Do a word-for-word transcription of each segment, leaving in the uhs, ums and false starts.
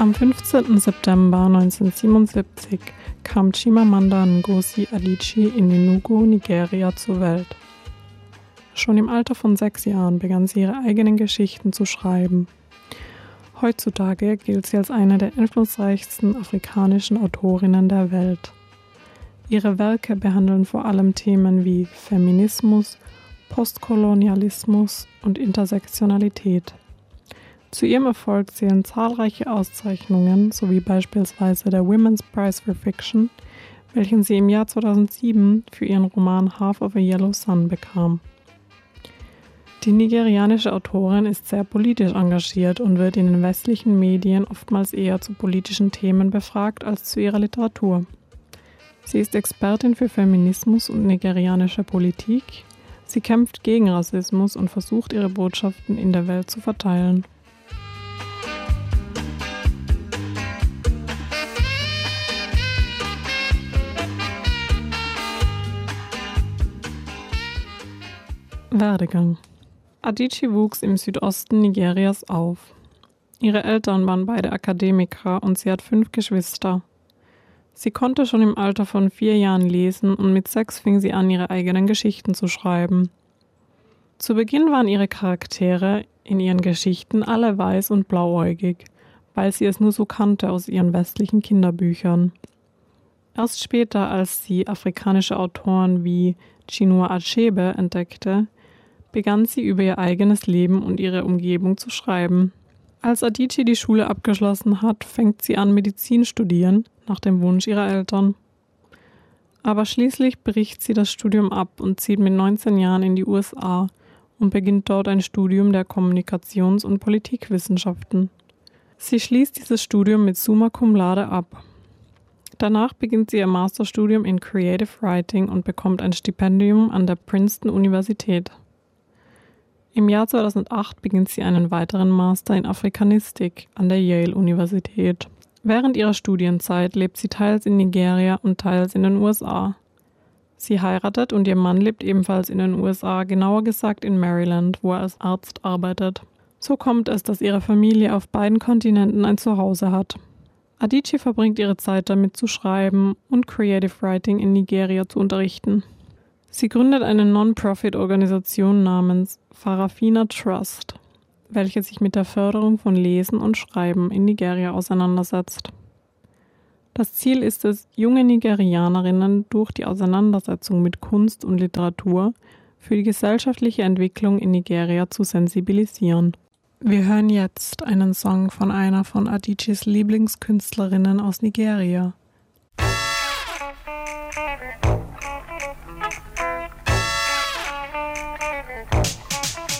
Am fünfzehnten September neunzehnhundertsiebenundsiebzig kam Chimamanda Ngozi Adichie in Enugu, Nigeria, zur Welt. Schon im Alter von sechs Jahren begann sie ihre eigenen Geschichten zu schreiben. Heutzutage gilt sie als eine der einflussreichsten afrikanischen Autorinnen der Welt. Ihre Werke behandeln vor allem Themen wie Feminismus, Postkolonialismus und Intersektionalität. Zu ihrem Erfolg zählen zahlreiche Auszeichnungen, sowie beispielsweise der Women's Prize for Fiction, welchen sie im Jahr zweitausendsieben für ihren Roman Half of a Yellow Sun bekam. Die nigerianische Autorin ist sehr politisch engagiert und wird in den westlichen Medien oftmals eher zu politischen Themen befragt als zu ihrer Literatur. Sie ist Expertin für Feminismus und nigerianische Politik. Sie kämpft gegen Rassismus und versucht, ihre Botschaften in der Welt zu verteilen. Werdegang. Adichie wuchs im Südosten Nigerias auf. Ihre Eltern waren beide Akademiker und sie hat fünf Geschwister. Sie konnte schon im Alter von vier Jahren lesen und mit sechs fing sie an, ihre eigenen Geschichten zu schreiben. Zu Beginn waren ihre Charaktere in ihren Geschichten alle weiß und blauäugig, weil sie es nur so kannte aus ihren westlichen Kinderbüchern. Erst später, als sie afrikanische Autoren wie Chinua Achebe entdeckte, begann sie über ihr eigenes Leben und ihre Umgebung zu schreiben. Als Adichie die Schule abgeschlossen hat, fängt sie an, Medizin studieren, nach dem Wunsch ihrer Eltern. Aber schließlich bricht sie das Studium ab und zieht mit neunzehn Jahren in die U S A und beginnt dort ein Studium der Kommunikations- und Politikwissenschaften. Sie schließt dieses Studium mit Summa Cum Laude ab. Danach beginnt sie ihr Masterstudium in Creative Writing und bekommt ein Stipendium an der Princeton-Universität. Im Jahr zweitausendacht beginnt sie einen weiteren Master in Afrikanistik an der Yale-Universität. Während ihrer Studienzeit lebt sie teils in Nigeria und teils in den U S A. Sie heiratet und ihr Mann lebt ebenfalls in den U S A, genauer gesagt in Maryland, wo er als Arzt arbeitet. So kommt es, dass ihre Familie auf beiden Kontinenten ein Zuhause hat. Adichie verbringt ihre Zeit damit zu schreiben und Creative Writing in Nigeria zu unterrichten. Sie gründet eine Non-Profit-Organisation namens Farafina Trust, welche sich mit der Förderung von Lesen und Schreiben in Nigeria auseinandersetzt. Das Ziel ist es, junge Nigerianerinnen durch die Auseinandersetzung mit Kunst und Literatur für die gesellschaftliche Entwicklung in Nigeria zu sensibilisieren. Wir hören jetzt einen Song von einer von Adichies Lieblingskünstlerinnen aus Nigeria.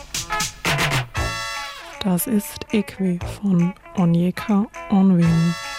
Das ist Ekwe von Onyeka Onwenu.